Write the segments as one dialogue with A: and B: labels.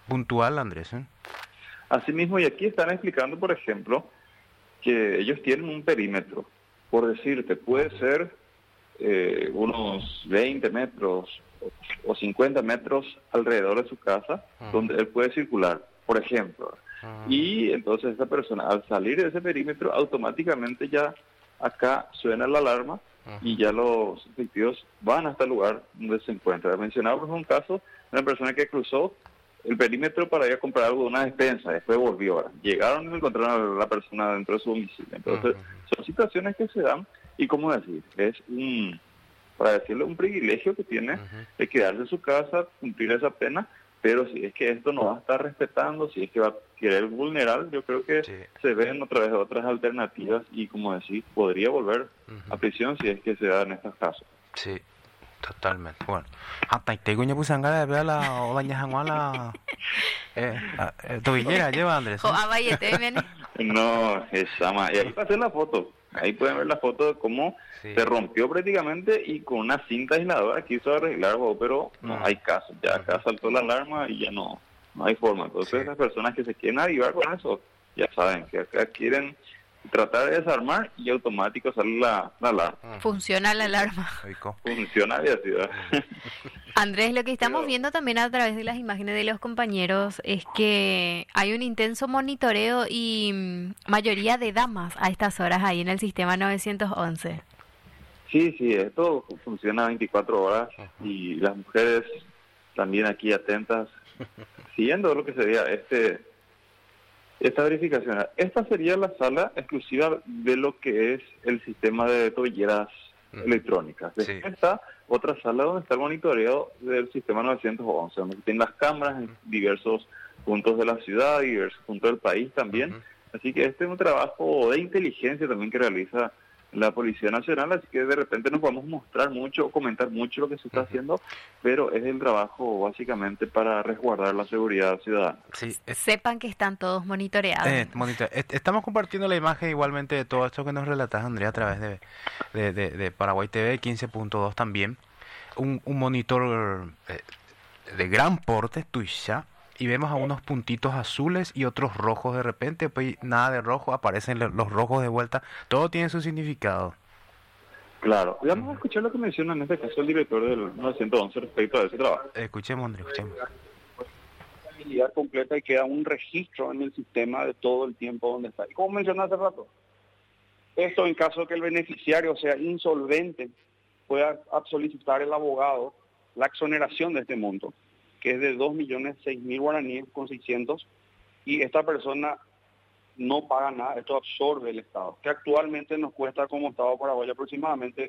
A: puntual, Andrés.
B: Asimismo, y aquí están explicando, por ejemplo, que ellos tienen un perímetro. Por decirte, puede ser unos 20 metros o 50 metros alrededor de su casa, donde él puede circular, por ejemplo. Y entonces esa persona, al salir de ese perímetro, automáticamente ya acá suena la alarma y ya los efectivos van hasta el lugar donde se encuentra. Mencionamos un caso de una persona que cruzó el perímetro para ir a comprar algo de una despensa, después volvió. Llegaron y encontraron a la persona dentro de su domicilio. Entonces, son situaciones que se dan y, como decir, es para decirlo, un privilegio que tiene de quedarse en su casa, cumplir esa pena, pero si es que esto no va a estar respetando, si es que va a querer vulnerar, yo creo que se ven otra vez otras alternativas y, como decir, podría volver a prisión si es que se da en estos casos.
A: Sí. Totalmente. Bueno, hasta te coño puse angara de ver la odaña janguala. Tobillera lleva Andrés.
B: No, esa más. Y ahí va a hacer la foto. Ahí pueden ver la foto de cómo se rompió prácticamente y con una cinta aisladora quiso arreglar, pero no hay caso. Ya acá saltó la alarma y ya no hay forma. Entonces las personas que se quieren avivar con eso, ya saben que acá quieren tratar de desarmar y automático sale la alarma.
C: Funciona la alarma.
B: Funciona la ciudad.
C: Andrés, lo que estamos viendo también a través de las imágenes de los compañeros es que hay un intenso monitoreo y mayoría de damas a estas horas ahí en el sistema 911.
B: Sí, esto funciona 24 horas y las mujeres también aquí atentas, siguiendo lo que sería esta verificación. Esta sería la sala exclusiva de lo que es el sistema de tobilleras electrónicas. Después está otra sala donde está el monitoreo del sistema 911, donde tienen las cámaras en diversos puntos de la ciudad y diversos puntos del país también. Así que este es un trabajo de inteligencia también que realiza la Policía Nacional, así que de repente no podemos mostrar mucho, comentar mucho lo que se está haciendo, pero es el trabajo básicamente para resguardar la seguridad ciudadana.
C: Sí, sepan que están todos monitoreados.
A: Estamos compartiendo la imagen igualmente de todo esto que nos relatas, Andrea, a través de Paraguay TV 15.2 también. Un monitor de gran porte, tuya, y vemos a unos puntitos azules y otros rojos de repente, pues nada de rojo, aparecen los rojos de vuelta, todo tiene su significado.
B: Claro, vamos a escuchar lo que menciona en este caso el director del 911 respecto a ese trabajo.
A: Escuchemos, Andrés, escuchemos.
D: Habilidad completa y queda un registro en el sistema de todo el tiempo donde está. Y como mencioné hace rato, esto en caso de que el beneficiario sea insolvente, pueda solicitar el abogado la exoneración de este monto, que es de 2.006.000 guaraníes con 600, y esta persona no paga nada, esto absorbe el Estado, que actualmente nos cuesta como Estado paraguayo aproximadamente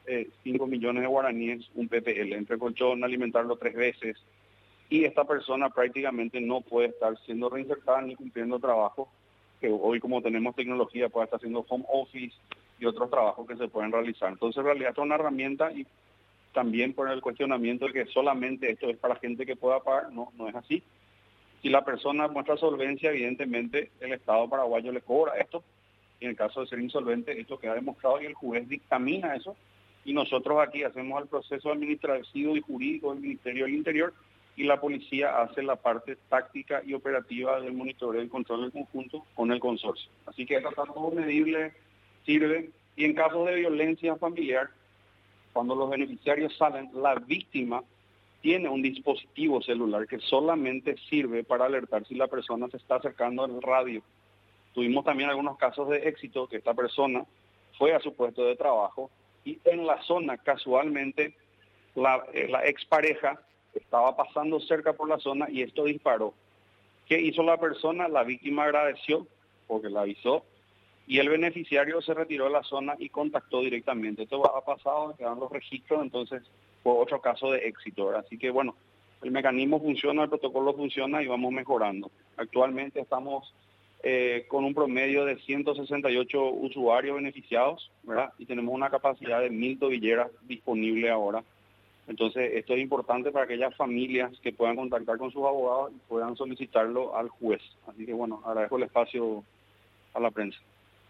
D: 5 millones de guaraníes un PPL, entre colchón, alimentarlo 3 veces, y esta persona prácticamente no puede estar siendo reinsertada ni cumpliendo trabajo, que hoy como tenemos tecnología puede estar haciendo home office y otros trabajos que se pueden realizar. Entonces en realidad es una herramienta y también por el cuestionamiento de que solamente esto es para gente que pueda pagar, no es así. Si la persona muestra solvencia, evidentemente el Estado paraguayo le cobra esto. Y en el caso de ser insolvente, esto queda demostrado y el juez dictamina eso. Y nosotros aquí hacemos el proceso administrativo y jurídico del Ministerio del Interior y la policía hace la parte táctica y operativa del monitoreo y control del conjunto con el consorcio. Así que esto está todo medible, sirve. Y en casos de violencia familiar, cuando los beneficiarios salen, la víctima tiene un dispositivo celular que solamente sirve para alertar si la persona se está acercando al radio. Tuvimos también algunos casos de éxito que esta persona fue a su puesto de trabajo y en la zona casualmente la expareja estaba pasando cerca por la zona y esto disparó. ¿Qué hizo la persona? La víctima agradeció porque la avisó y el beneficiario se retiró de la zona y contactó directamente. Esto ha pasado, quedan los registros, entonces fue otro caso de éxito, ¿verdad? Así que bueno, el mecanismo funciona, el protocolo funciona y vamos mejorando. Actualmente estamos con un promedio de 168 usuarios beneficiados, ¿verdad? Y tenemos una capacidad de 1.000 tobilleras disponibles ahora. Entonces esto es importante para aquellas familias que puedan contactar con sus abogados y puedan solicitarlo al juez. Así que bueno, agradezco el espacio a la prensa.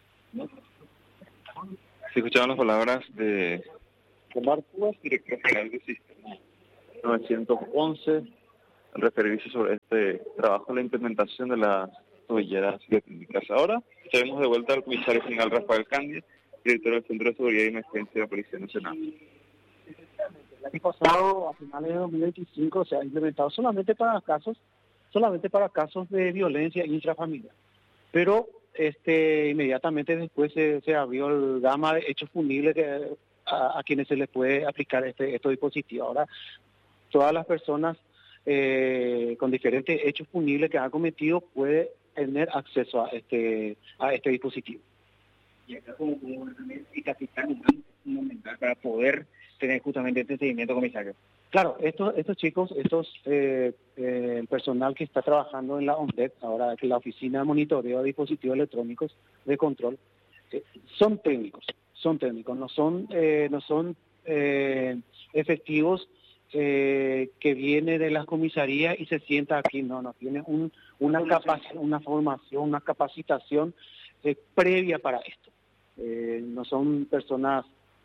B: Se escuchaban las palabras de Omar Cubas, director general del sistema 911, al referirse sobre este trabajo de la implementación de las tobilleras electrónicas. Ahora tenemos de vuelta al comisario general Rafael Candia, director del Centro de Seguridad y Emergencia de la Policía Nacional.
D: El año pasado, a finales de 2025, se ha implementado solamente para casos de violencia intrafamiliar. Pero inmediatamente después se abrió el gama de hechos punibles a quienes se les puede aplicar estos dispositivos. Ahora, todas las personas con diferentes hechos punibles que han cometido pueden tener acceso a este dispositivo.
E: Y acá como y capital fundamental para poder tener justamente este seguimiento, comisario.
D: Claro, estos chicos, el personal que está trabajando en la ONDET, ahora que la Oficina de Monitoreo de Dispositivos Electrónicos de Control, son técnicos, no son efectivos que viene de las comisarías y se sienta aquí, no, tiene una formación, una capacitación previa para esto. No son personal,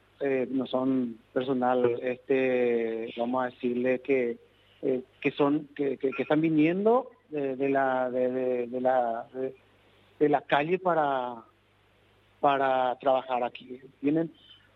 D: vamos a decirle que están viniendo de la calle para trabajar aquí. Tienen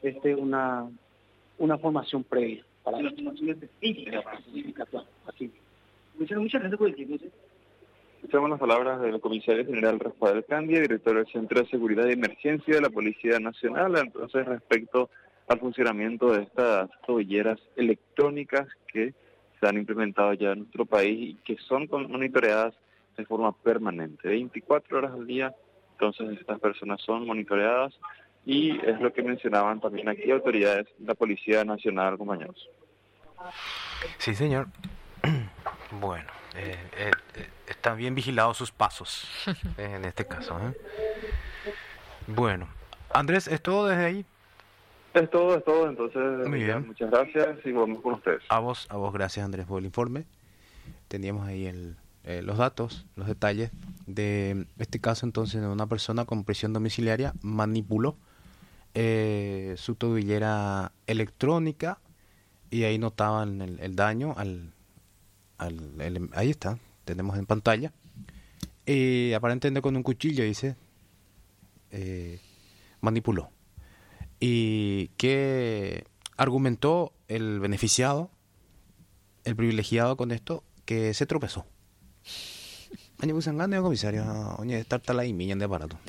D: una formación previa para
E: Una formación específica para
D: así.
E: Muchas gracias por el tiempo.
B: Escuchamos las palabras del comisario general Rafael Candia, director del Centro de Seguridad y Emergencia de la Policía Nacional, entonces respecto al funcionamiento de estas tobilleras electrónicas que se han implementado ya en nuestro país y que son monitoreadas de forma permanente, 24 horas al día. Entonces estas personas son monitoreadas y es lo que mencionaban también aquí autoridades de la Policía Nacional, compañeros.
A: Sí, señor. Bueno, están bien vigilados sus pasos en este caso. Bueno, Andrés, ¿es todo desde ahí?
B: Es todo, entonces
A: muy bien.
B: Muchas gracias y volvemos con ustedes.
A: A vos gracias, Andrés, por el informe. Teníamos ahí los datos, los detalles de este caso. Entonces, una persona con prisión domiciliaria manipuló su tobillera electrónica y ahí notaban el daño ahí está, tenemos en pantalla, aparentemente con un cuchillo, dice, manipuló. Y que argumentó el beneficiado, el privilegiado con esto, que se tropezó. Año Busangane, comisario, oye, estar tal ahí, millan de aparato.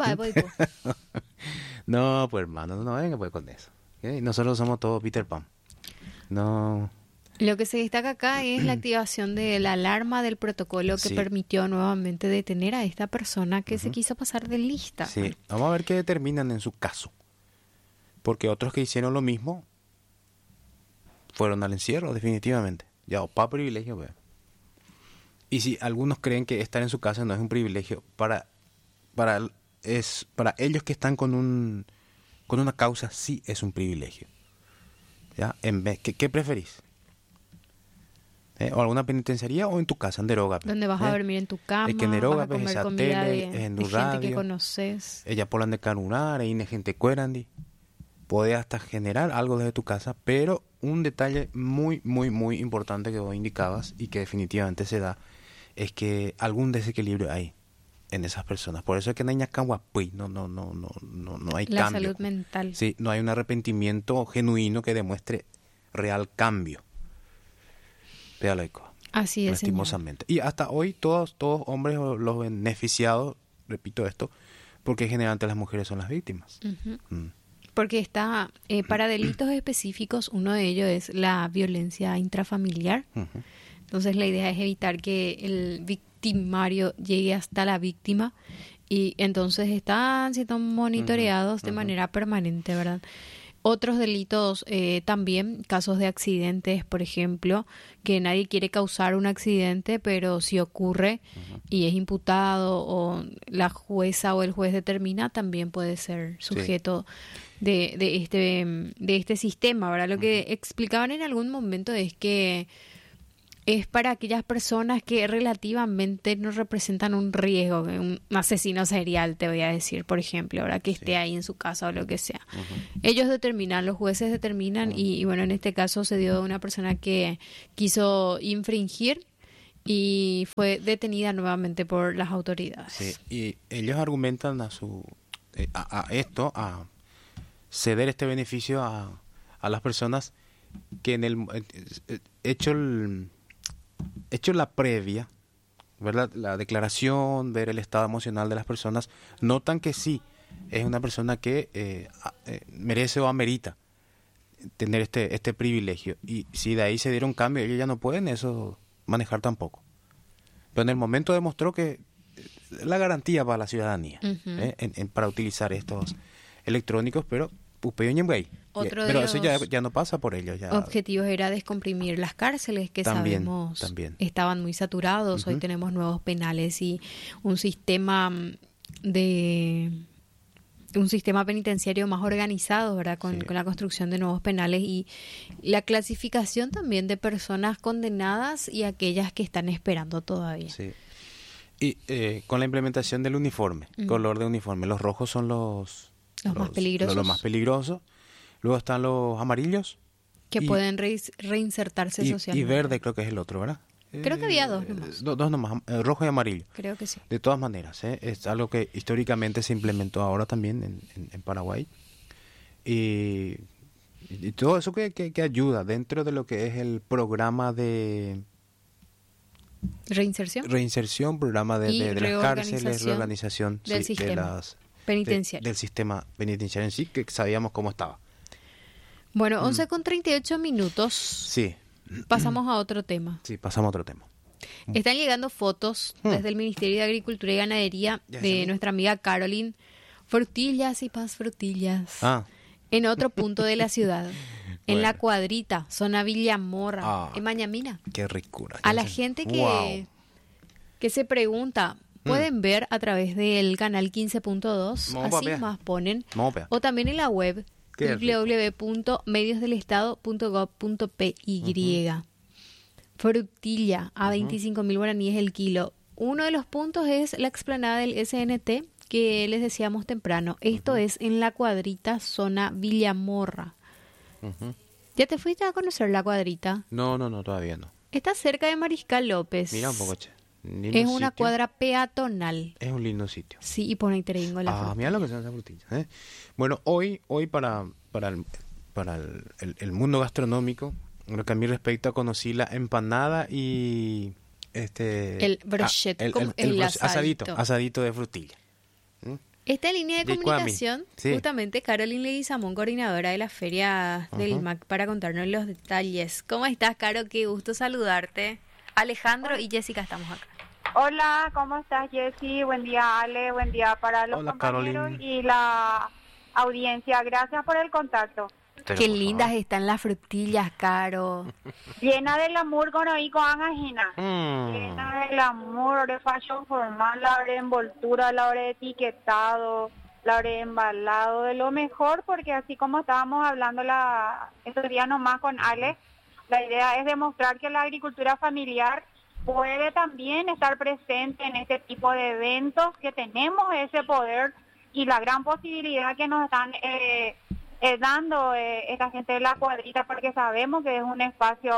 A: No, pues hermano, no venga pues con eso. ¿Okay? Nosotros somos todos Peter Pan. No.
C: Lo que se destaca acá es la activación de la alarma del protocolo que permitió nuevamente detener a esta persona que se quiso pasar de lista.
A: Sí, vamos a ver qué determinan en su caso. Porque otros que hicieron lo mismo fueron al encierro, definitivamente. Ya, para privilegio, pues. Y si algunos creen que estar en su casa no es un privilegio, para ellos que están con una causa, sí es un privilegio. ¿Ya? ¿Qué preferís? ¿O alguna penitenciaría o en tu casa, en Derogape?
C: Donde vas a dormir en tu cama,
A: es que en Derogape,
C: vas a comer comida de gente que conoces.
A: Ella polan de canunar, ahí hay gente cuerandi. Podés hasta generar algo desde tu casa, pero un detalle muy, muy, muy importante que vos indicabas y que definitivamente se da, es que algún desequilibrio hay en esas personas. Por eso es que no hay no hay
C: la
A: cambio.
C: Salud mental.
A: Sí, no hay un arrepentimiento genuino que demuestre real cambio.
C: Así es,
A: lastimosamente. Y hasta hoy todos hombres, los beneficiados, repito esto, porque generalmente las mujeres son las víctimas.
C: Porque está para delitos específicos, uno de ellos es la violencia intrafamiliar. Entonces la idea es evitar que el victimario llegue hasta la víctima y entonces están siendo monitoreados de manera permanente, ¿verdad? Otros delitos también, casos de accidentes, por ejemplo, que nadie quiere causar un accidente, pero si ocurre y es imputado o la jueza o el juez determina, también puede ser sujeto de este sistema, ¿verdad? Lo que explicaban en algún momento es que es para aquellas personas que relativamente no representan un riesgo, un asesino serial, te voy a decir, por ejemplo, ahora que esté ahí en su casa o lo que sea. Ellos determinan, los jueces determinan y bueno, en este caso se dio de una persona que quiso infringir y fue detenida nuevamente por las autoridades.
A: Sí, y ellos argumentan a ceder este beneficio a las personas que hecho la previa, ¿verdad? La declaración, ver el estado emocional de las personas, notan que sí, es una persona que merece o amerita tener este privilegio. Y si de ahí se dieron cambio, ellos ya no pueden eso manejar tampoco. Pero en el momento demostró que la garantía para la ciudadanía para utilizar estos electrónicos, pero pero eso ya no pasa por ellos.
C: Objetivos era descomprimir las cárceles que sabemos estaban muy saturados. Hoy tenemos nuevos penales y un sistema penitenciario más organizado, ¿verdad? Con la construcción de nuevos penales y la clasificación también de personas condenadas y aquellas que están esperando todavía.
A: Sí. Y con la implementación del uniforme, color de uniforme, los rojos son los
C: más peligrosos.
A: Los más peligrosos. Luego están los amarillos.
C: Que pueden reinsertarse socialmente.
A: Y verde creo que es el otro, ¿verdad?
C: Creo que había dos nomás.
A: Dos nomás, rojo y amarillo.
C: Creo que sí.
A: De todas maneras, es algo que históricamente se implementó ahora también en Paraguay. Y todo eso que ayuda dentro de lo que es el programa de...
C: Reinserción,
A: programa de las cárceles, reorganización
C: del sistema penitenciario.
A: Del sistema penitenciario en sí, que sabíamos cómo estaba.
C: Bueno, 11:38 minutos.
A: Sí.
C: Pasamos a otro tema.
A: Sí, pasamos a otro tema.
C: Están llegando fotos desde el Ministerio de Agricultura y Ganadería de nuestra amiga Caroline. Frutillas y más frutillas. En otro punto de la ciudad. En La Cuadrita, zona Villamorra, en Mañamina.
A: Qué ricura.
C: A la gente que se pregunta, pueden ver a través del canal 15.2, así más ponen, o también en la web www.mediosdelestado.gov.py. Frutilla a 25.000 guaraníes el kilo. Uno de los puntos es la explanada del SNT que les decíamos temprano. Esto es en La Cuadrita, zona Villamorra. ¿Ya te fuiste a conocer La Cuadrita?
A: No, todavía no.
C: Está cerca de Mariscal López.
A: Mira un poco, che.
C: Es una cuadra peatonal.
A: Es un lindo sitio.
C: Sí, y pone Iteringo la fruta.
A: Mira lo que son esas frutillas. Bueno, hoy para el mundo gastronómico, lo que a mí respecta, conocí la empanada y
C: el brochette, el
A: asadito de frutilla.
C: Esta línea de comunicación, justamente Caroline Leguizamón, coordinadora de la feria del MAC, para contarnos los detalles. ¿Cómo estás, Caro? Qué gusto saludarte. Alejandro y Jessica estamos acá.
F: Hola, ¿cómo estás, Jessy? Buen día, Ale. Buen día para los compañeros y la audiencia. Gracias por el contacto.
C: Qué lindas están las frutillas, Caro.
F: Llena de glamour con oíco angajina. Llena de glamour, de fashion formal, la hora de envoltura, la hora de etiquetado, la hora de embalado, de lo mejor, porque así como estábamos hablando estos días nomás con Ale, la idea es demostrar que la agricultura familiar puede también estar presente en este tipo de eventos, que tenemos ese poder y la gran posibilidad que nos están dando esta gente de La Cuadrita, porque sabemos que es un espacio,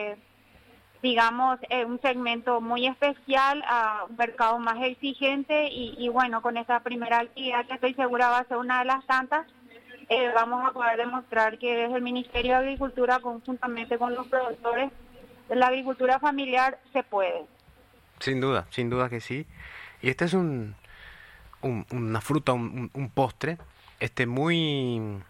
F: un segmento muy especial, a un mercado más exigente y bueno, con esta primera actividad que estoy segura va a ser una de las tantas, vamos a poder demostrar que desde el Ministerio de Agricultura, conjuntamente con los productores de la agricultura familiar, se puede.
A: Sin duda que sí. Y este es una fruta, un postre, muy,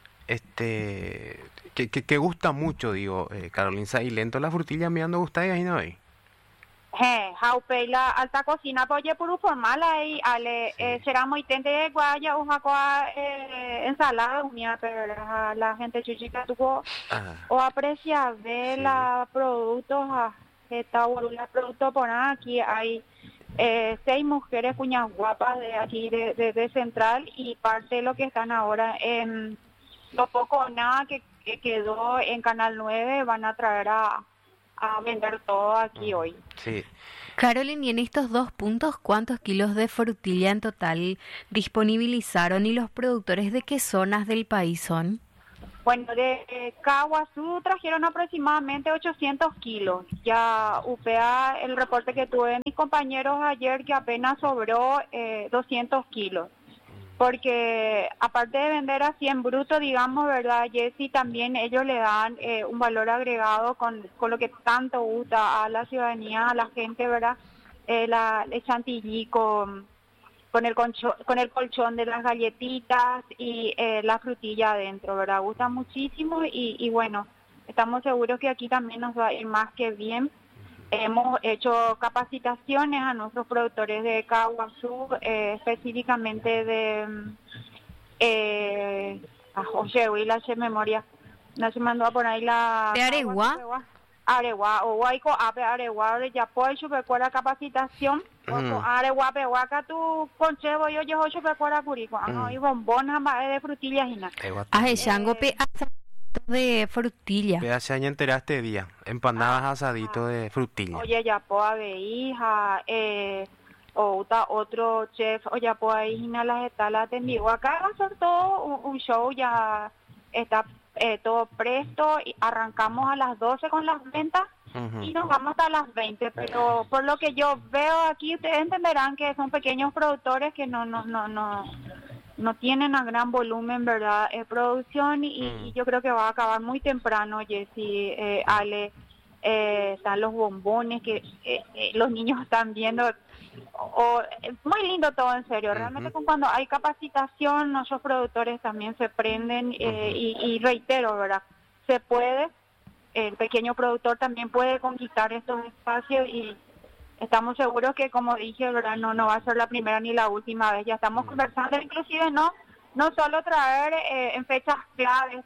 A: que gusta mucho, digo, Carolina, y lento la frutilla me ando gustando y no hay.
F: Jaupe la alta cocina poye puro formal ahí ale será muy tente de guaya o jacoa ensalada unia pero la gente chichica tuvo o aprecia de la productos esta la producto por aquí hay 6 mujeres cuñas guapas de aquí de Central y parte de lo que están ahora en lo poco o nada que quedó en Canal 9 van a traer a vender todo aquí hoy.
A: Sí.
C: Caroline, y en estos 2 puntos, ¿cuántos kilos de frutilla en total disponibilizaron y los productores de qué zonas del país son?
F: Bueno, de Caguazú trajeron aproximadamente 800 kilos. Ya UPA, el reporte que tuve de mis compañeros ayer, que apenas sobró 200 kilos. Porque aparte de vender así en bruto, digamos, ¿verdad, Jessy? También ellos le dan un valor agregado con lo que tanto gusta a la ciudadanía, a la gente, ¿verdad? El chantilly con el colchón de las galletitas y la frutilla adentro, ¿verdad? Gusta muchísimo y bueno, estamos seguros que aquí también nos va a ir más que bien. Hemos hecho capacitaciones a nuestros productores de Caguazú, específicamente de... José, hoy la memoria, no se mandó a por ahí la...
C: ¿De Areguá?
F: Areguá, o Guayco, Ape Areguá, de Yapoy, Chupecuera capacitación, Areguá, Pehuaca, tu conchevo, yo llevo Chupecuera Curico, y bombón, de frutillas y nada.
C: Chango, de frutilla.
A: Hace año enteraste día, empanadas asaditos de frutilla.
F: Oye, ya po hija, o otro chef, o ya po ahí las estalas de vivo. Acá va a ser todo un show, ya está todo presto, y arrancamos a las 12 con las ventas y nos vamos hasta las 20, pero por lo que yo veo aquí, ustedes entenderán que son pequeños productores que no tienen a gran volumen, ¿verdad? Producción y yo creo que va a acabar muy temprano, Jessy, Ale, están los bombones que los niños están viendo, muy lindo todo, en serio, realmente cuando hay capacitación, nuestros productores también se prenden y reitero, ¿verdad? Se puede, el pequeño productor también puede conquistar estos espacios y estamos seguros que, como dije, ¿verdad? No va a ser la primera ni la última vez. Ya estamos conversando, inclusive no solo traer en fechas claves,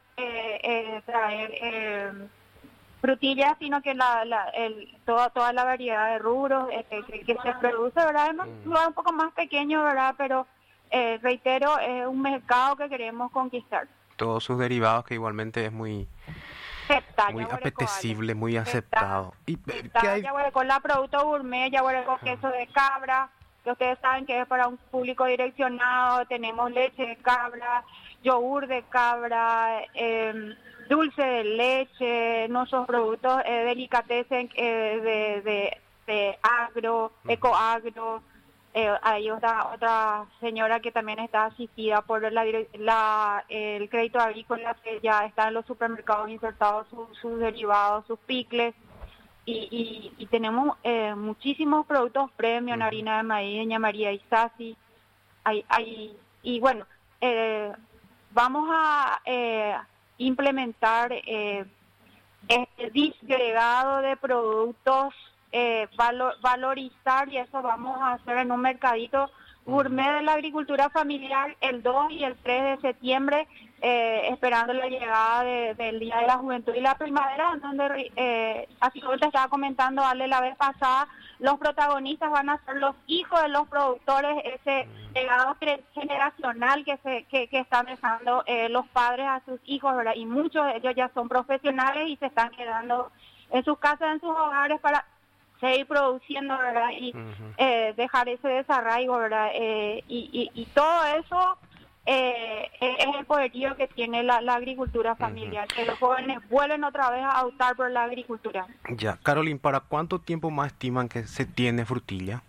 F: traer frutillas, sino que toda la variedad de rubros que se produce, ¿verdad? Es un lugar un poco más pequeño, ¿verdad? Pero reitero, es un mercado que queremos conquistar.
A: Todos sus derivados, que igualmente es muy apetecible, muy aceptado.
F: Con la producto gourmet, con queso de cabra, que ustedes saben que es para un público direccionado. Tenemos leche de cabra, yogur de cabra, dulce de leche, nuestros productos delicatessen de agro, ecoagro. Hay otra señora que también está asistida por el crédito agrícola, que ya está en los supermercados insertados sus derivados, sus picles, y tenemos muchísimos productos premium, harina de maíz, Doña María Isasi, y bueno, vamos a implementar este disgregado de productos, valorizar, y eso vamos a hacer en un mercadito gourmet de la agricultura familiar el 2 y el 3 de septiembre, esperando la llegada del Día de la Juventud y la Primavera, donde, así como te estaba comentando Ale la vez pasada, los protagonistas van a ser los hijos de los productores, ese legado generacional que están dejando los padres a sus hijos, ¿verdad? Y muchos de ellos ya son profesionales y se están quedando en sus casas, en sus hogares, para seguir produciendo, ¿verdad? Y dejar ese desarraigo, ¿verdad? Y todo eso es el poderío que tiene la agricultura familiar, que los jóvenes vuelven otra vez a optar por la agricultura.
A: Ya, Carolyn, ¿para cuánto tiempo más estiman que se tiene frutilla?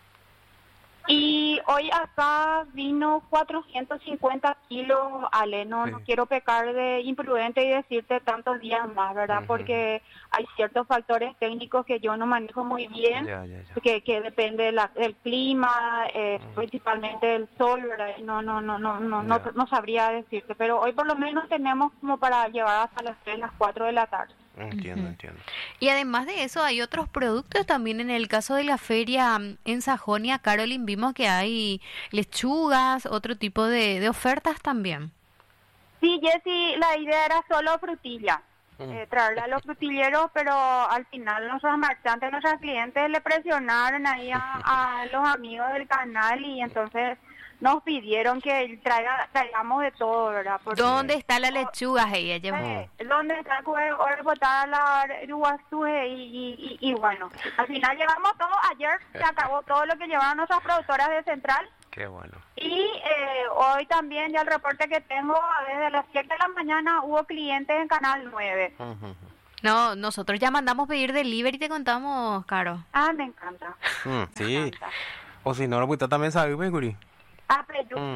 F: Y hoy acá vino 450 kilos, Ale, no quiero pecar de imprudente y decirte tantos días más, ¿verdad? Porque hay ciertos factores técnicos que yo no manejo muy bien, que depende del clima, principalmente del sol, ¿verdad? No sabría decirte, pero hoy por lo menos tenemos como para llevar hasta las 3, las 4 de la tarde.
A: Entiendo.
C: Y además de eso, hay otros productos también. En el caso de la feria en Sajonia, Carolyn, vimos que hay lechugas, otro tipo de ofertas también.
F: Sí, Jessy, la idea era solo frutilla, traerle a los frutilleros, pero al final nuestros marchantes, nuestros clientes le presionaron ahí a los amigos del canal, y entonces nos pidieron que traigamos de todo, ¿verdad? Porque
C: ¿dónde está la lechuga? Ella llevó.
F: ¿Dónde está la Uruguazú? Y bueno, al final llevamos todo. Ayer se acabó todo lo que llevaron nuestras productoras de Central.
A: Qué bueno.
F: Y hoy también, ya el reporte que tengo, desde las 7 de la mañana hubo clientes en Canal 9.
C: No, nosotros ya mandamos pedir delivery y te contamos, Caro.
F: Ah, me encanta.
A: Sí.
F: Me encanta.
A: O si no, pues también sabe, pues, Guri.
F: Pero yo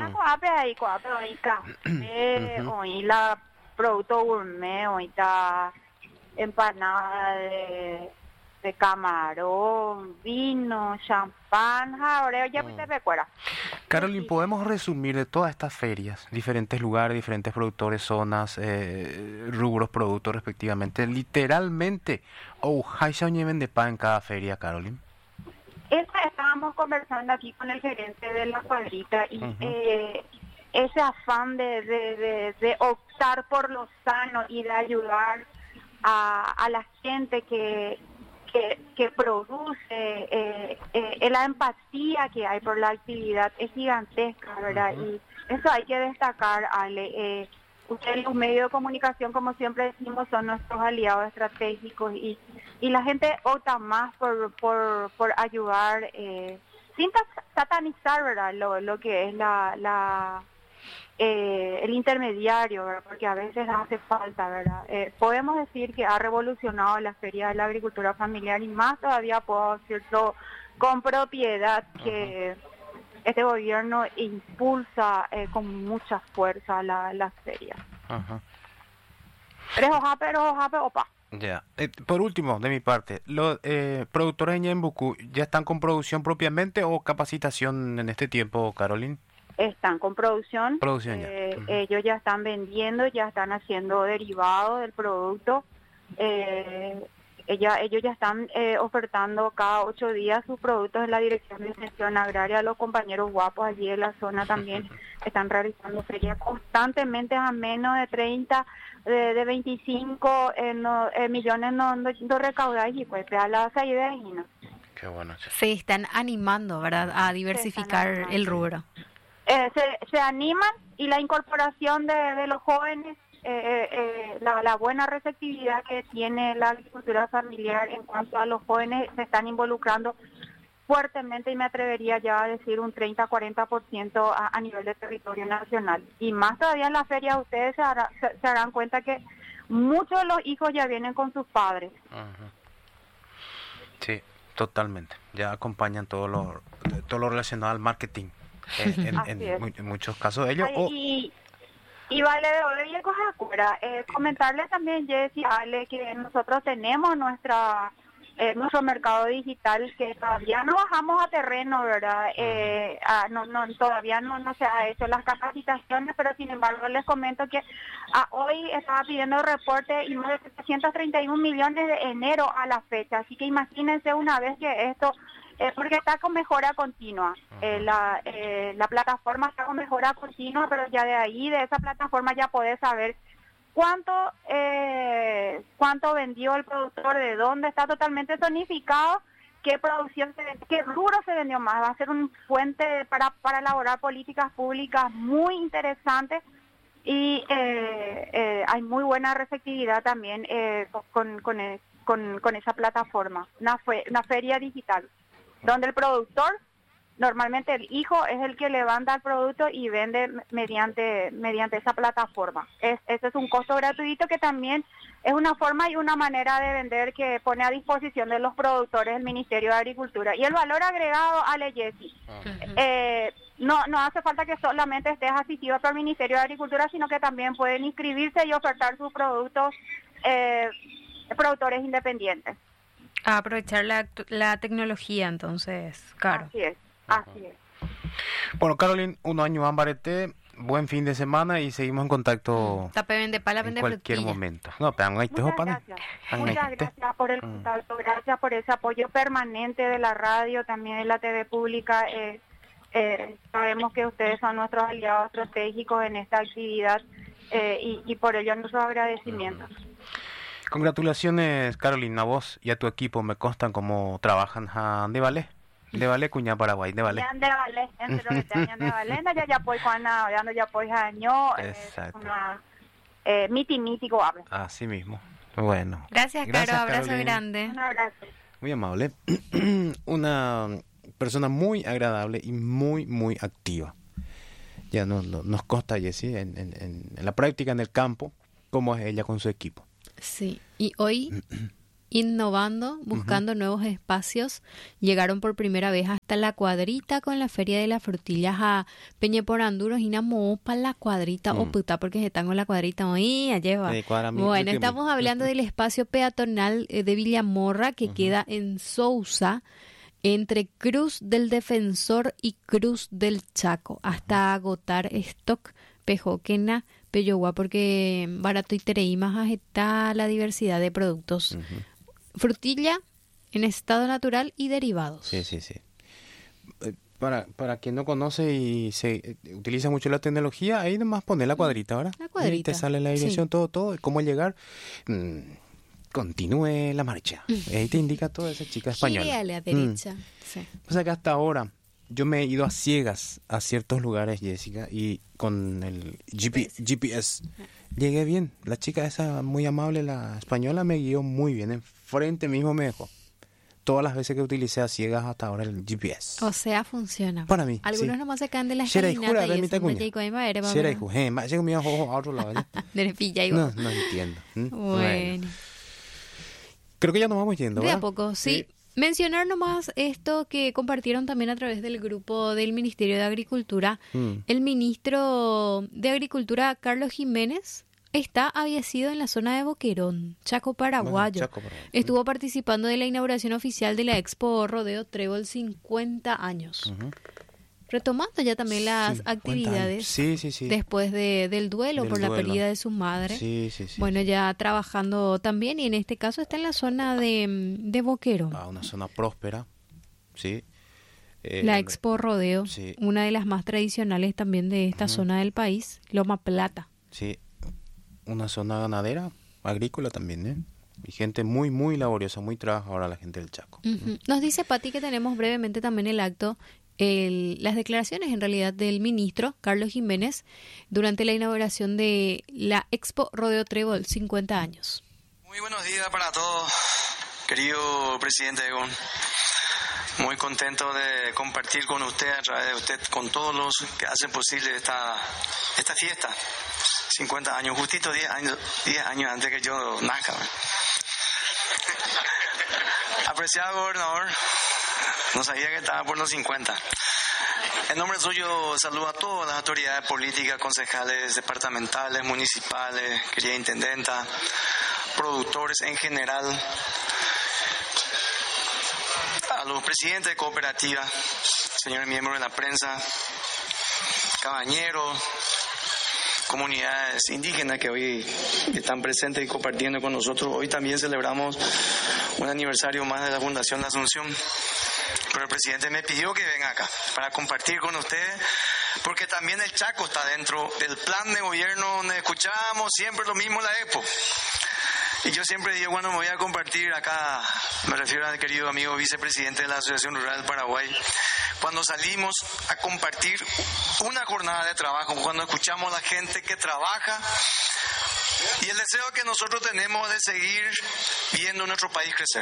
F: hoy la producto gourmet, hoy está empanada de camarón, vino, champán, ahora ya te recuerda.
A: Carolyn, ¿podemos resumir de todas estas ferias, diferentes lugares, diferentes productores, zonas, rubros, productos respectivamente, literalmente, hay se lleven de pan en cada feria, Carolyn?
F: Estábamos conversando aquí con el gerente de la cuadrita y ese afán de optar por lo sano y de ayudar a la gente que produce, la empatía que hay por la actividad es gigantesca, ¿verdad? Y eso hay que destacar, Ale. Ustedes, los medios de comunicación, como siempre decimos, son nuestros aliados estratégicos y la gente opta más por ayudar sin satanizar, ¿verdad? Lo que es el intermediario, ¿verdad? Porque a veces hace falta, ¿verdad? Podemos decir que ha revolucionado la feria de la agricultura familiar y más todavía puedo decirlo con propiedad que este gobierno impulsa con mucha fuerza las ferias. Opa.
A: Ya. Por último, de mi parte, ¿los productores en Ñembucú ya están con producción propiamente o capacitación en este tiempo, Carolyn?
F: Están con producción.
A: Producción ya.
F: Ellos ya están vendiendo, ya están haciendo derivados del producto. Ellos ya están ofertando cada 8 días sus productos en la Dirección de Extensión Agraria. Los compañeros guapos allí en la zona también están realizando ferias constantemente a menos de 30, de 25 millones no recaudáis y pues a la salida y no.
A: Qué bueno.
C: Se están animando, ¿verdad?, a diversificar el rubro.
F: Se animan y la incorporación de los jóvenes, la buena receptividad que tiene la agricultura familiar en cuanto a los jóvenes, se están involucrando fuertemente y me atrevería ya a decir un 30-40% a nivel de territorio nacional. Y más todavía en la feria ustedes se darán cuenta que muchos de los hijos ya vienen con sus padres.
A: Sí, totalmente. Ya acompañan todo lo relacionado al marketing. En muchos casos ellos.
F: Y vale, oye, comentarles también, Jessy, Ale, que nosotros tenemos nuestro mercado digital que todavía no bajamos a terreno, ¿verdad? Todavía no se ha hecho las capacitaciones, pero sin embargo les comento que hoy estaba pidiendo reporte y más de 731 millones de enero a la fecha, así que imagínense una vez que esto, porque está con mejora continua, la plataforma está con mejora continua, pero ya de ahí, de esa plataforma ya podés saber cuánto vendió el productor, de dónde está totalmente zonificado, qué producción qué rubro se vendió más. Va a ser una fuente para elaborar políticas públicas muy interesantes y hay muy buena receptividad también con esa plataforma, una feria digital, donde el productor, normalmente el hijo, es el que levanta el producto y vende mediante esa plataforma. Ese es un costo gratuito que también es una forma y una manera de vender que pone a disposición de los productores el Ministerio de Agricultura. Y el valor agregado, Ale, Jessy, no hace falta que solamente estés asistido por el Ministerio de Agricultura, sino que también pueden inscribirse y ofertar sus productos productores independientes.
C: A aprovechar la tecnología, entonces, claro.
F: Así es.
A: Bueno, Carolyn, un año ambarete, buen fin de semana y seguimos en contacto en cualquier momento. No,
F: Muchas gracias por el contacto, gracias por ese apoyo permanente de la radio, también de la TV pública. Sabemos que ustedes son nuestros aliados estratégicos en esta actividad y por ello nuestros agradecimientos.
A: Congratulaciones, Carolyn, a vos y a tu equipo. Me constan cómo trabajan de Vale, Cuñá, Paraguay, de Vale.
F: De Vale, entre los de Vale, ya pues Juana, ya pues año, mítico habla.
A: Así mismo. Bueno.
C: Gracias, Caro, abrazo
A: Carolyn.
C: grande.
F: Un abrazo.
A: Muy amable. persona muy agradable y muy, muy activa. Ya nos consta, Jessie, en la práctica en el campo, cómo es ella con su equipo.
C: Sí, y hoy, innovando, buscando nuevos espacios, llegaron por primera vez hasta La Cuadrita con la Feria de las Frutillas a Peñeporanduros y Namó para La Cuadrita o puta, porque se están con La Cuadrita hoy, lleva. Bueno, estamos hablando del espacio peatonal de Villamorra que queda en Sousa, entre Cruz del Defensor y Cruz del Chaco, hasta agotar stock pejoquena Peyohua, porque barato y tereimas está la diversidad de productos. Frutilla en estado natural y derivados.
A: Sí. Para quien no conoce y se utiliza mucho la tecnología, ahí nomás poner La Cuadrita, ¿verdad? La Cuadrita. Ahí te sale la dirección, todo, cómo llegar. Continúe la marcha. Ahí te indica toda esa chica española.
C: Gire a la derecha. Sí.
A: O sea que hasta ahora yo me he ido a ciegas a ciertos lugares, Jessica, y con el GPS llegué bien. La chica esa muy amable, la española, me guió muy bien. Enfrente mismo me dejó. Todas las veces que utilicé a ciegas hasta ahora el GPS.
C: O sea, funciona.
A: Para mí,
C: algunos nomás se caen de la
A: escalinata
C: y eso
A: no entiendo.
C: Bueno.
A: Creo que ya nos vamos yendo, ¿verdad?
C: De a poco, sí. Mencionar nomás esto que compartieron también a través del grupo del Ministerio de Agricultura. El ministro de Agricultura, Carlos Jiménez, había sido en la zona de Boquerón, Chaco Paraguayo. Estuvo participando de la inauguración oficial de la Expo Rodeo Trébol 50 años. Retomando ya también las actividades después del duelo por la pérdida de su madre. Bueno, ya trabajando también, y en este caso está en la zona de Boquerón.
A: Una zona próspera, sí.
C: La Expo Rodeo, una de las más tradicionales también de esta zona del país, Loma Plata.
A: Sí, una zona ganadera, agrícola también, Y gente muy, muy laboriosa, muy trabajadora la gente del Chaco.
C: Nos dice Pati que tenemos brevemente también el acto, las declaraciones en realidad del ministro Carlos Jiménez durante la inauguración de la Expo Rodeo Trébol 50 años.
G: Muy buenos días para todos, querido presidente Egon. Muy contento de compartir con usted, a través de usted, con todos los que hacen posible esta fiesta. 50 años, justito 10 años antes que yo nazca. Apreciado gobernador, no sabía que estaba por los 50. En nombre suyo saludo a todas las autoridades políticas, concejales departamentales, municipales, querida intendenta, productores en general, a los presidentes de cooperativas, señores miembros de la prensa, cabañeros, comunidades indígenas que hoy están presentes y compartiendo con nosotros. Hoy también celebramos un aniversario más de la Fundación La Asunción, pero el presidente me pidió que venga acá para compartir con ustedes, porque también el Chaco está dentro del plan de gobierno donde escuchábamos siempre lo mismo la Expo. Y yo siempre digo, bueno, me voy a compartir acá, me refiero al querido amigo vicepresidente de la Asociación Rural del Paraguay, cuando salimos a compartir una jornada de trabajo, cuando escuchamos a la gente que trabaja y el deseo que nosotros tenemos de seguir viendo nuestro país crecer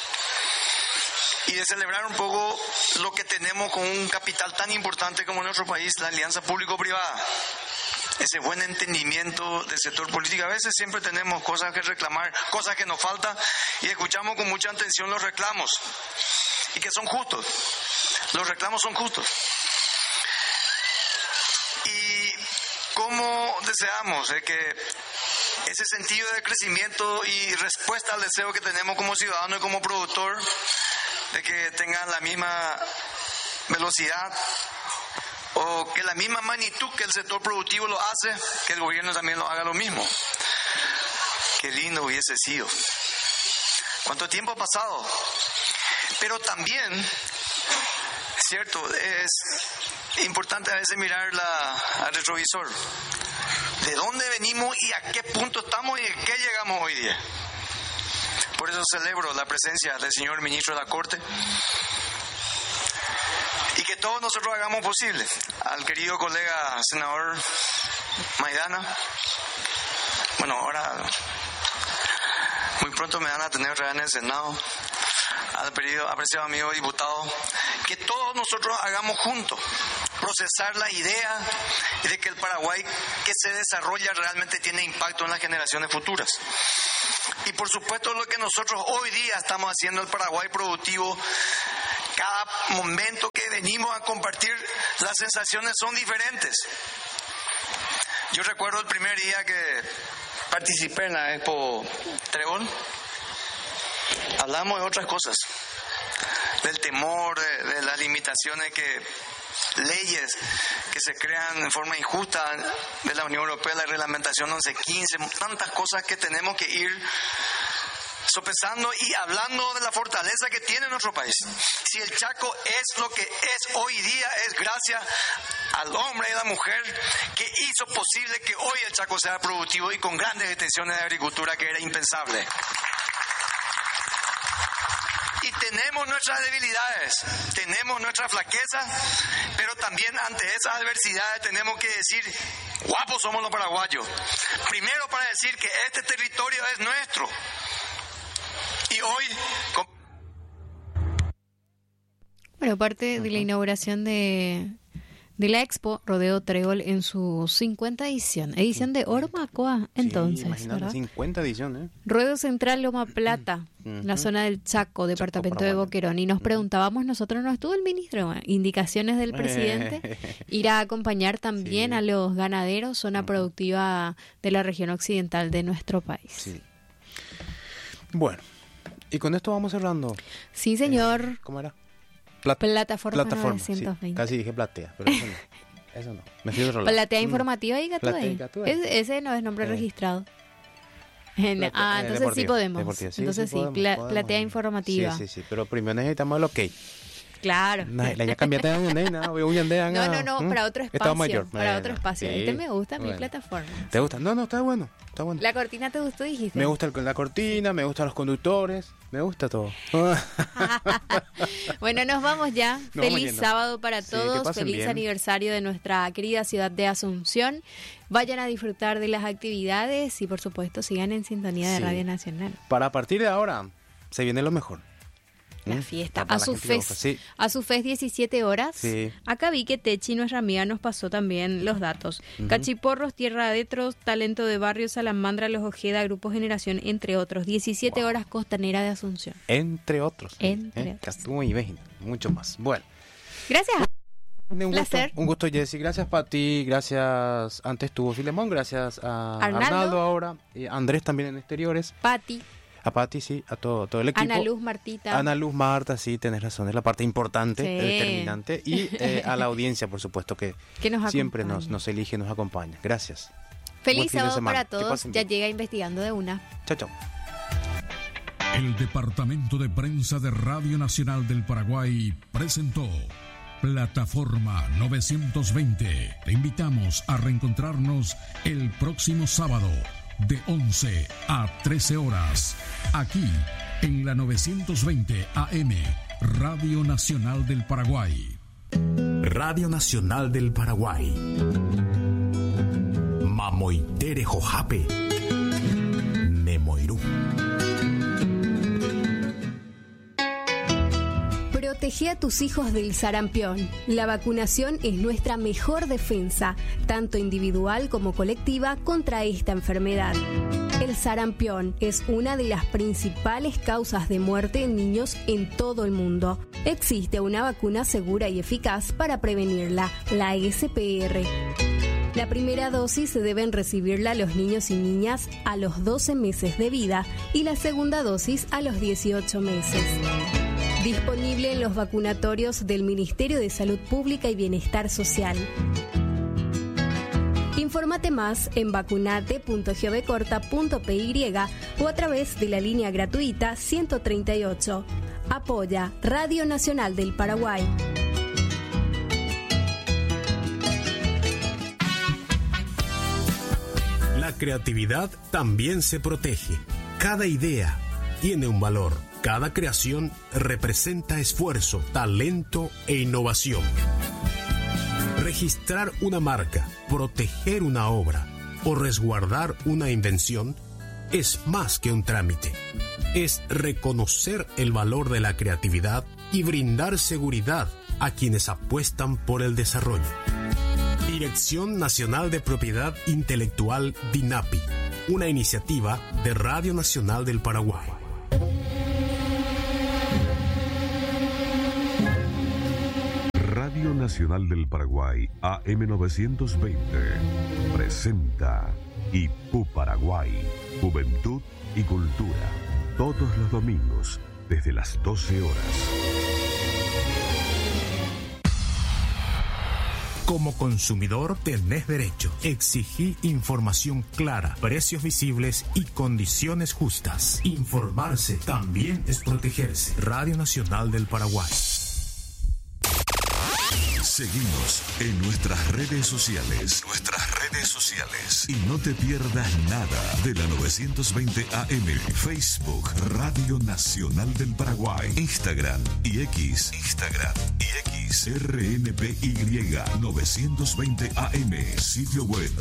G: y de celebrar un poco lo que tenemos con un capital tan importante como nuestro país, la alianza público-privada. Ese buen entendimiento del sector político. A veces siempre tenemos cosas que reclamar, cosas que nos faltan, y escuchamos con mucha atención los reclamos, y que son justos. Los reclamos son justos. Y cómo deseamos que ese sentido de crecimiento y respuesta al deseo que tenemos como ciudadano y como productor, de que tengan la misma velocidad o que la misma magnitud que el sector productivo lo hace, que el gobierno también lo haga lo mismo. Qué lindo hubiese sido. ¿Cuánto tiempo ha pasado? Pero también, cierto, es importante a veces mirar al retrovisor. ¿De dónde venimos y a qué punto estamos y a qué llegamos hoy día? Por eso celebro la presencia del señor ministro de la Corte, y que todos nosotros hagamos posible. Al querido colega senador Maidana, bueno, ahora muy pronto me van a tener en el Senado, al apreciado amigo diputado, que todos nosotros hagamos juntos, procesar la idea de que el Paraguay que se desarrolla realmente tiene impacto en las generaciones futuras. Y por supuesto lo que nosotros hoy día estamos haciendo en el Paraguay productivo, cada momento que venimos a compartir, las sensaciones son diferentes. Yo recuerdo el primer día que participé en la Expo Trébol, hablamos de otras cosas, del temor, de las limitaciones leyes que se crean en forma injusta de la Unión Europea, la reglamentación 1115, tantas cosas que tenemos que ir sopesando y hablando de la fortaleza que tiene nuestro país. Si el Chaco es lo que es hoy día, es gracias al hombre y a la mujer que hizo posible que hoy el Chaco sea productivo y con grandes extensiones de agricultura que era impensable. Y tenemos nuestras debilidades, tenemos nuestras flaquezas, pero también ante esas adversidades tenemos que decir, guapos somos los paraguayos. Primero para decir que este territorio es nuestro. Y hoy...
C: Bueno, parte de la inauguración de la Expo Rodeo Trébol en su 50 edición de Ormacoa, entonces,
A: sí,
C: ¿verdad?
A: 50 edición,
C: Ruedo Central Loma Plata, la zona del Chaco, departamento de Boquerón, y nos preguntábamos, nosotros no estuvo el ministro, indicaciones del presidente, ir a acompañar también a los ganaderos, zona productiva de la región occidental de nuestro país.
A: Sí. Bueno, y con esto vamos cerrando.
C: Sí, señor.
A: ¿Cómo era?
C: Plataforma 920.
A: Sí, casi dije platea, pero eso no. Eso no. Me fui de otro lado.
C: Platea informativa y Gatúbey. Ese no es nombre registrado. Entonces deportiva, sí podemos.
A: Deportiva, sí,
C: entonces sí, podemos. Platea informativa.
A: Sí, pero primero necesitamos el ok.
C: Claro.
A: La ya cambiaste de no,
C: para otro espacio.
A: Mayor.
C: Para otro espacio.
A: Sí.
C: Me gusta mi plataforma.
A: ¿Te gusta? No, está bueno.
C: ¿La cortina te gustó, dijiste?
A: Me gusta la cortina, me gustan los conductores, me gusta todo.
C: Bueno, nos vamos ya. Feliz sábado para todos. Feliz
A: bien.
C: Aniversario de nuestra querida ciudad de Asunción. Vayan a disfrutar de las actividades y, por supuesto, sigan en sintonía de Radio Nacional.
A: Para a partir de ahora, se viene lo mejor.
C: La fiesta, a su FES 17 horas.
A: Sí.
C: Acá vi que Techi, nuestra amiga, nos pasó también los datos. Cachiporros, Tierra Adentro, Talento de Barrio, Salamandra, Los Ojeda, Grupo Generación, entre otros. 17 horas Costanera de Asunción.
A: Entre otros.
C: Entre otros.
A: Castumo y Vejina, mucho más. Bueno.
C: Gracias.
A: Un gusto, Jessy. Gracias para ti. Gracias. Antes estuvo Filemón. Gracias a Arnaldo ahora. Y Andrés también en exteriores. A Pati, sí, a todo el equipo. Ana Luz, Marta, sí, tenés razón, es la parte importante, determinante. Y a la audiencia, por supuesto, que siempre nos elige, nos acompaña. Gracias.
C: Feliz sábado para todos. Ya llega Investigando de Una.
A: Chao.
H: El Departamento de Prensa de Radio Nacional del Paraguay presentó Plataforma 920. Te invitamos a reencontrarnos el próximo sábado de 11 a 13 horas, aquí en la 920 AM, Radio Nacional del Paraguay. Radio Nacional del Paraguay. Mamoitere Jojape. Nemoirú.
I: Protege a tus hijos del sarampión. La vacunación es nuestra mejor defensa, tanto individual como colectiva, contra esta enfermedad. El sarampión es una de las principales causas de muerte en niños en todo el mundo. Existe una vacuna segura y eficaz para prevenirla, la SPR. La primera dosis deben recibirla los niños y niñas a los 12 meses de vida y la segunda dosis a los 18 meses. Disponible en los vacunatorios del Ministerio de Salud Pública y Bienestar Social. Infórmate más en vacunate.gobcorta.py o a través de la línea gratuita 138. Apoya Radio Nacional del Paraguay.
H: La creatividad también se protege. Cada idea tiene un valor. Cada creación representa esfuerzo, talento e innovación. Registrar una marca, proteger una obra o resguardar una invención es más que un trámite. Es reconocer el valor de la creatividad y brindar seguridad
J: a quienes apuestan por el desarrollo. Dirección Nacional de Propiedad Intelectual DINAPI, una iniciativa de Radio Nacional del Paraguay.
K: Radio Nacional del Paraguay, AM920, presenta Ipú Paraguay, Juventud y Cultura, todos los domingos, desde las 12 horas.
L: Como consumidor tenés derecho. Exigí información clara, precios visibles y condiciones justas. Informarse también es protegerse. Radio Nacional del Paraguay.
M: Seguinos en nuestras redes sociales. Y no te pierdas nada de la 920 AM. Facebook, Radio Nacional del Paraguay. Instagram y X. RNPY 920 AM. Sitio web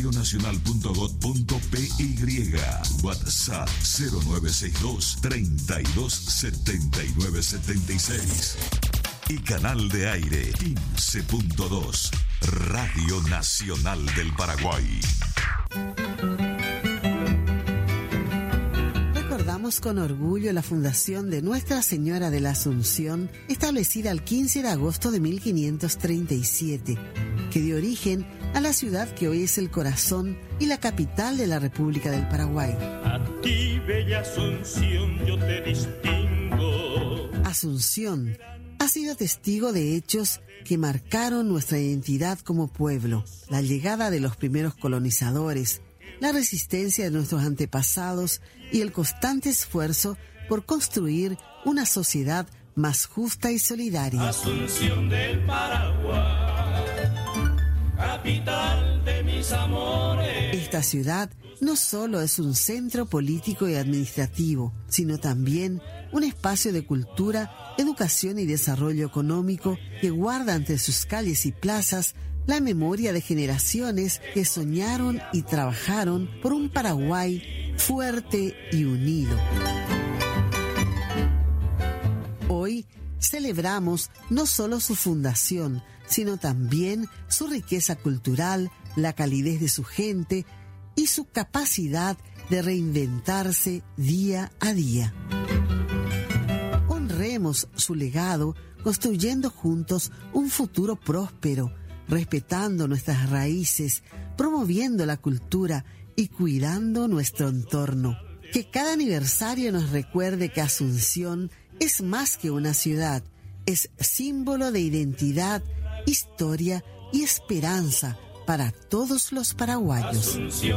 M: radionacional.gov.py. WhatsApp 0962 32 79 76. Y canal de aire 15.2, Radio Nacional del Paraguay.
N: Recordamos con orgullo la fundación de Nuestra Señora de la Asunción, establecida el 15 de agosto de 1537, que dio origen a la ciudad que hoy es el corazón y la capital de la República del Paraguay.
O: A ti, bella Asunción, yo te distingo.
N: Asunción ha sido testigo de hechos que marcaron nuestra identidad como pueblo: la llegada de los primeros colonizadores, la resistencia de nuestros antepasados y el constante esfuerzo por construir una sociedad más justa y solidaria.
O: Asunción del Paraguay, capital de mis amores.
N: Esta ciudad no solo es un centro político y administrativo, sino también un espacio de cultura, educación y desarrollo económico que guarda entre sus calles y plazas la memoria de generaciones que soñaron y trabajaron por un Paraguay fuerte y unido. Hoy celebramos no solo su fundación, sino también su riqueza cultural, la calidez de su gente y su capacidad de reinventarse día a día. Honremos su legado, construyendo juntos un futuro próspero, respetando nuestras raíces, promoviendo la cultura y cuidando nuestro entorno. Que cada aniversario nos recuerde que Asunción es más que una ciudad, es símbolo de identidad, historia y esperanza para todos los paraguayos.
O: Asunción